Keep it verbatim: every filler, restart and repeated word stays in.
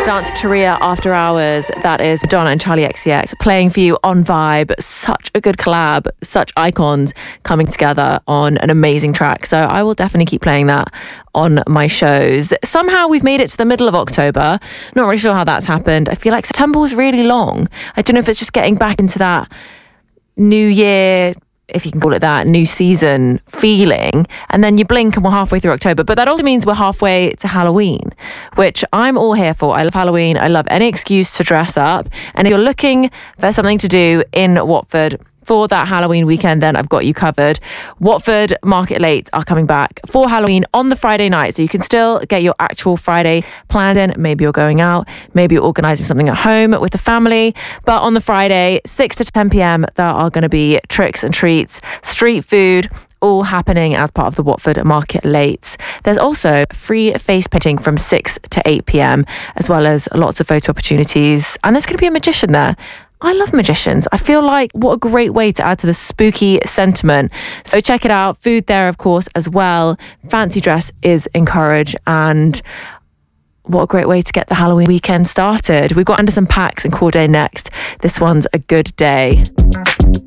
Dance Taria After Hours. That is Madonna and Charlie X C X playing for you on Vibe. Such a good collab, such icons coming together on an amazing track. So I will definitely keep playing that on my shows. Somehow we've made it to the middle of October. Not really sure how that's happened. I feel like September was really long. I don't know if it's just getting back into that new year, if you can call it that, new season feeling, and then you blink and we're halfway through October. But that also means we're halfway to Halloween, which I'm all here for. I love Halloween. I love any excuse to dress up. And if you're looking for something to do in Watford for that Halloween weekend, then I've got you covered. Watford Market Late are coming back for Halloween on the Friday night, so you can still get your actual Friday planned in. Maybe you're going out, maybe you're organising something at home with the family, but on the Friday, six to ten p.m, there are going to be tricks and treats, street food, all happening as part of the Watford Market Late. There's also free face painting from six to eight p.m, as well as lots of photo opportunities, and there's going to be a magician there. I love magicians. I feel like what a great way to add to the spooky sentiment. So check it out. Food there, of course, as well. Fancy dress is encouraged, and what a great way to get the Halloween weekend started. We've got Anderson .Paak and Corday next. This one's A Good Day.